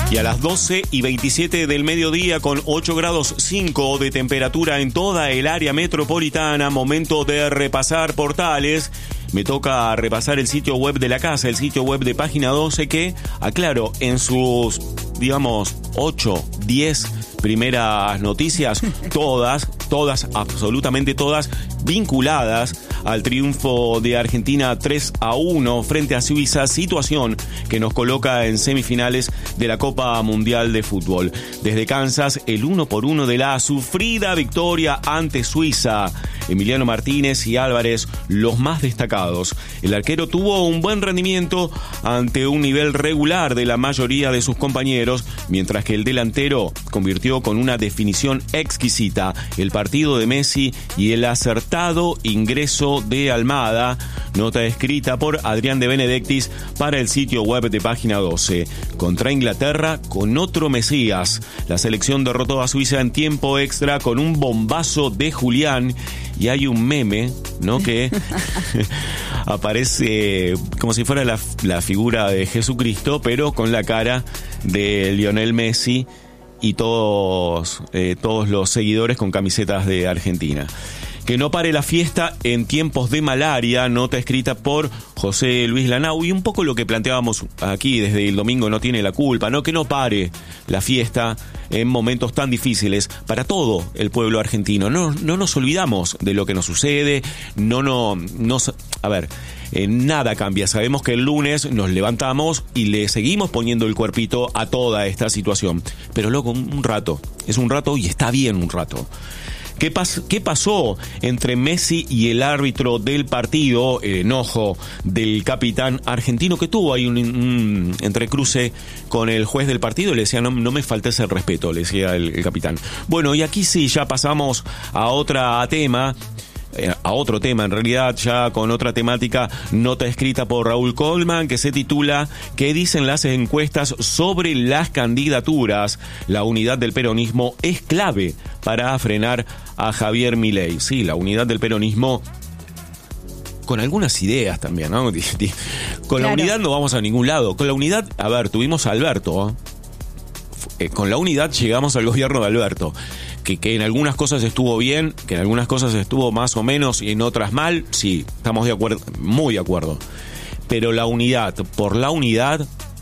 Y a las 12:27 del mediodía, con 8 grados 5 de temperatura en toda el área metropolitana, momento de repasar portales. Me toca repasar el sitio web de la casa, el sitio web de Página 12, que, aclaro, en sus, digamos, 8, 10 primeras noticias, todas, absolutamente todas, vinculadas al triunfo de Argentina 3-1 frente a Suiza, situación que nos coloca en semifinales de la Copa Mundial de Fútbol. Desde Kansas, el 1-1 de la sufrida victoria ante Suiza. Emiliano Martínez y Álvarez, los más destacados. El arquero tuvo un buen rendimiento ante un nivel regular de la mayoría de sus compañeros, mientras que el delantero convirtió con una definición exquisita el partido de Messi y el acertado ingreso de Almada. Nota escrita por Adrián de Benedictis para el sitio web de Página 12. Contra Inglaterra, con otro Mesías. La selección derrotó a Suiza en tiempo extra con un bombazo de Julián. Y hay un meme, ¿no?, que aparece como si fuera la figura de Jesucristo, pero con la cara de Lionel Messi y todos los seguidores con camisetas de Argentina. Que no pare la fiesta en tiempos de malaria, nota escrita por José Luis Lanau, y un poco lo que planteábamos aquí desde el domingo no tiene la culpa, ¿no? Que no pare la fiesta en momentos tan difíciles para todo el pueblo argentino. No nos olvidamos de lo que nos sucede, nada cambia. Sabemos que el lunes nos levantamos y le seguimos poniendo el cuerpito a toda esta situación. Pero luego es un rato y está bien un rato. ¿Qué pasó entre Messi y el árbitro del partido? El enojo del capitán argentino, que tuvo ahí un entrecruce con el juez del partido. Le decía, no me faltes el respeto, le decía el capitán. Bueno, y aquí sí, ya pasamos a otro tema, en realidad, ya con otra temática. Nota escrita por Raúl Colman, que se titula ¿Qué dicen las encuestas sobre las candidaturas? La unidad del peronismo es clave para frenar a Javier Milei. Sí, la unidad del peronismo, con algunas ideas también, ¿no? Con la unidad no vamos a ningún lado. Con la unidad, tuvimos a Alberto, con la unidad llegamos al gobierno de Alberto. Que en algunas cosas estuvo bien, que en algunas cosas estuvo más o menos y en otras mal, sí, estamos de acuerdo, muy de acuerdo. Pero la unidad, por la unidad,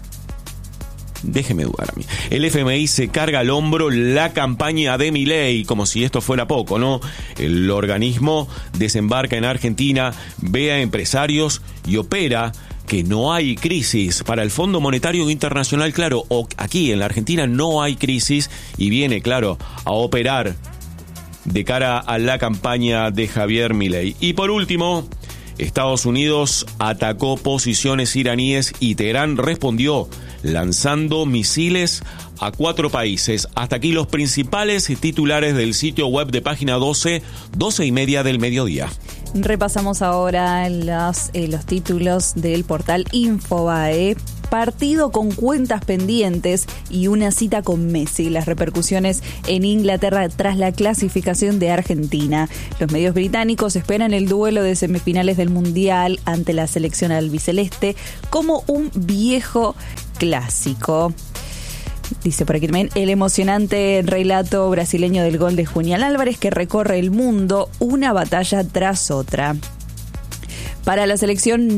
déjeme dudar a mí. El FMI se carga al hombro la campaña de Milei, como si esto fuera poco, ¿no? El organismo desembarca en Argentina, ve a empresarios y opera que no hay crisis. Para el Fondo Monetario Internacional, claro, aquí en la Argentina no hay crisis, y viene, claro, a operar de cara a la campaña de Javier Milei. Y por último, Estados Unidos atacó posiciones iraníes y Teherán respondió lanzando misiles a 4 países. Hasta aquí los principales titulares del sitio web de Página 12, 12:30 del mediodía. Repasamos ahora los títulos del portal Infobae. Partido con cuentas pendientes y una cita con Messi. Las repercusiones en Inglaterra tras la clasificación de Argentina. Los medios británicos esperan el duelo de semifinales del Mundial ante la selección albiceleste como un viejo clásico. Dice por aquí también el emocionante relato brasileño del gol de Julián Álvarez, que recorre el mundo una batalla tras otra. Para la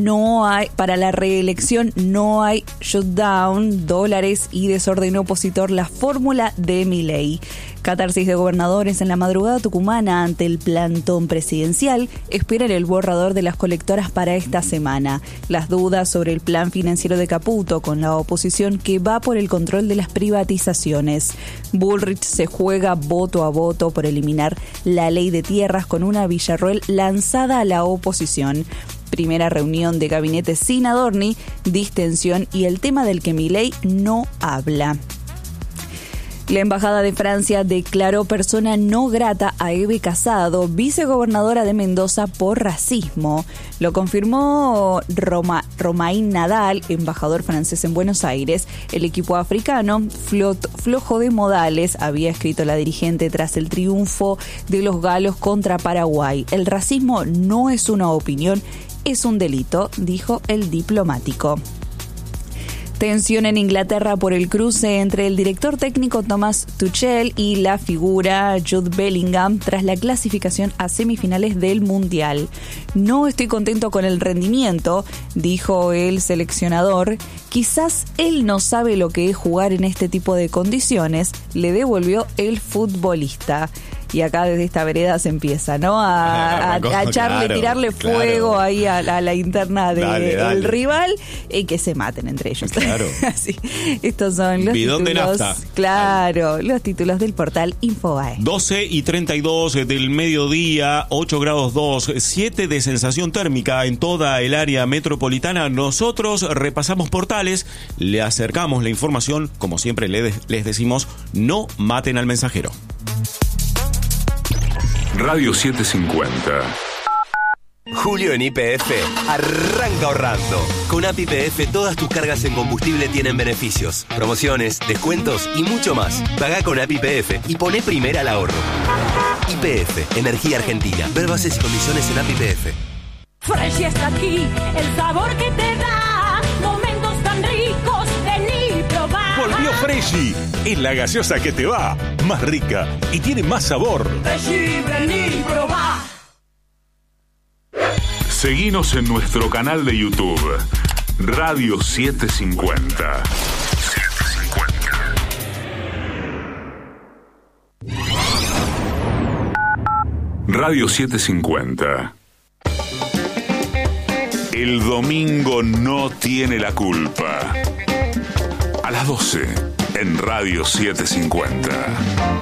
reelección no hay shutdown, dólares y desorden opositor, la fórmula de Milei. Catarsis de gobernadores en la madrugada tucumana ante el plantón presidencial. Esperan el borrador de las colectoras para esta semana. Las dudas sobre el plan financiero de Caputo con la oposición que va por el control de las privatizaciones. Bullrich se juega voto a voto por eliminar la ley de tierras con una Villarroel lanzada a la oposición. Primera reunión de gabinete sin Adorni, distensión y el tema del que Milei no habla. La Embajada de Francia declaró persona no grata a Eve Casado, vicegobernadora de Mendoza, por racismo. Lo confirmó Romain Nadal, embajador francés en Buenos Aires. El equipo africano, flojo de modales, había escrito la dirigente tras el triunfo de los galos contra Paraguay. El racismo no es una opinión, es un delito, dijo el diplomático. Tensión en Inglaterra por el cruce entre el director técnico Thomas Tuchel y la figura Jude Bellingham tras la clasificación a semifinales del Mundial. No estoy contento con el rendimiento, dijo el seleccionador. Quizás él no sabe lo que es jugar en este tipo de condiciones, le devolvió el futbolista. Y acá desde esta vereda se empieza, ¿no? A tirarle fuego ahí a la interna del rival y que se maten entre ellos. Claro. Así. Estos son los bidón títulos. De nafta. Claro, los títulos del portal Infobae. 12:32 del mediodía, 8 grados 2, 7 de sensación térmica en toda el área metropolitana. Nosotros repasamos portales, le acercamos la información, como siempre les decimos, no maten al mensajero. Radio 750. Julio en YPF arranca ahorrando. Con App YPF todas tus cargas en combustible tienen beneficios, promociones, descuentos y mucho más. Pagá con App YPF y poné primera al ahorro. YPF, Energía Argentina. Ver bases y condiciones en App YPF. Fresh está aquí, el sabor que te da momentos tan ricos, vení probar. Volvió Freshy, es la gaseosa que te va, más rica y tiene más sabor. Freshy, vení probar. Seguinos en nuestro canal de YouTube, Radio 750. Radio 750. El domingo no tiene la culpa. A las 12 en Radio 750.